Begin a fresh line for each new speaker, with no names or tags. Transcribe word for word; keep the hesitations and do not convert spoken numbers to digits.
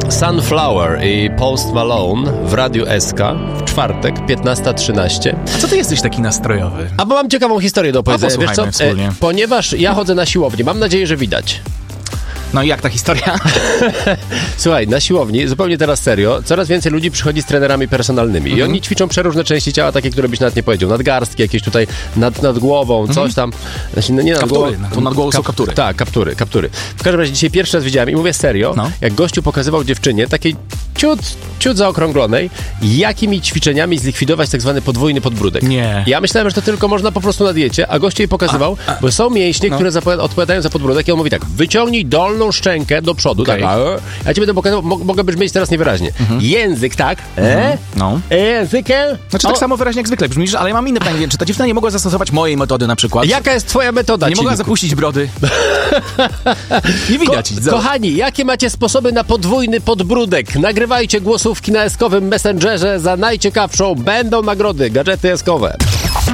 Sunflower i Post Malone w Radiu S K w czwartek, piętnasta trzynaście.
A co ty jesteś taki nastrojowy?
A bo mam ciekawą historię do opowiedzenia.
No,
Wiesz co?
wspólnie.
E, ponieważ ja chodzę na siłownię, mam nadzieję, że widać.
No i jak ta historia?
Słuchaj, na siłowni, zupełnie teraz serio, coraz więcej ludzi przychodzi z trenerami personalnymi mm-hmm. i oni ćwiczą przeróżne części ciała, takie, które byś nawet nie powiedział. Nadgarstki, jakieś tutaj nad, nad głową, coś mm-hmm. tam. Znaczy, no nie nad
kaptury.
głową.
To nad głową są
Kap-
kaptury.
Tak, kaptury, kaptury. W każdym razie dzisiaj pierwszy raz widziałem i mówię serio, no. jak gościu pokazywał dziewczynie, takiej ciut, ciut zaokrąglonej, jakimi ćwiczeniami zlikwidować tak zwany podwójny podbródek.
Nie.
Ja myślałem, że to tylko można po prostu na diecie, a gościu jej pokazywał, a, a, bo są mięśnie, no. które zapo- odpowiadają za podbródek i on mówi tak, wyciągnij dolną szczękę do przodu, okay. tak, a, ja ci będę pokazał, mo- mogę brzmieć teraz niewyraźnie. Mhm. Język, tak?
Mhm.
E?
No.
E, językiem?
Znaczy
o.
tak samo wyraźnie jak zwykle brzmisz, ale ja mam inne pytanie. Czy ta dziewczyna nie mogła zastosować mojej metody na przykład?
Jaka jest twoja metoda?
Nie mogła zapuścić brody. Nie widać.
Ko- kochani, jakie macie sposoby na podwójny podbródek? Nagrywajcie głosówki na eskowym Messengerze. Za najciekawszą będą nagrody, gadżety eskowe.